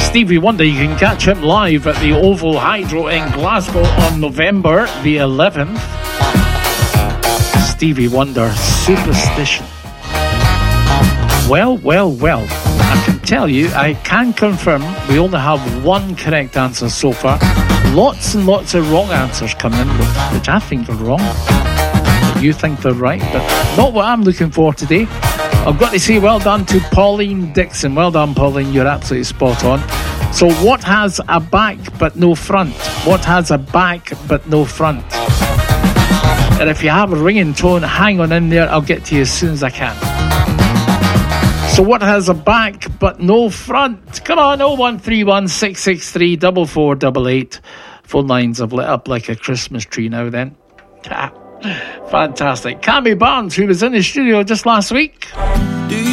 Stevie Wonder, you can catch him live at the Oval Hydro in Glasgow on November the 11th. Stevie Wonder, Superstition. Well, I can tell you, I can confirm we only have one correct answer so far. Lots and lots of wrong answers coming in, which I think are wrong. But you think they're right, but not what I'm looking for today. I've got to say well done to Pauline Dixon. Well done, Pauline, you're absolutely spot on. So what has a back but no front? What has a back but no front? And if you have a ringing tone, hang on in there, I'll get to you as soon as I can. So what has a back but no front? Come on, 0131 663 4488. Phone lines have lit up like a Christmas tree now then. Fantastic. Cammy Barnes, who was in the studio just last week.